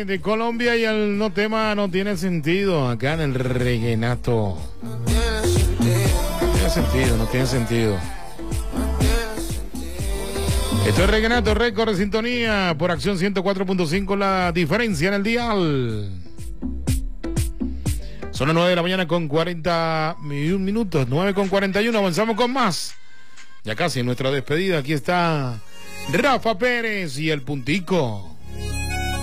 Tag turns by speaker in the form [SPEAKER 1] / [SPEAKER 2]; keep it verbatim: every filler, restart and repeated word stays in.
[SPEAKER 1] de Colombia y el no tema no tiene sentido acá en el reguenato. No tiene sentido, no tiene sentido. Esto es Reguenato, récord de sintonía por Acción ciento cuatro punto cinco, la diferencia en el dial. Son las nueve de la mañana con cuarenta y un minutos, nueve con cuarenta y uno, avanzamos con más. Ya casi en nuestra despedida, aquí está Rafa Pérez y el puntico.